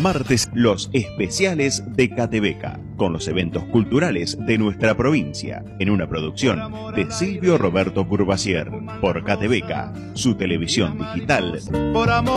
martes los especiales de Catebeca, con los eventos culturales de nuestra provincia, en una producción de Silvio Roberto Curvacier, por Catebeca, su televisión digital.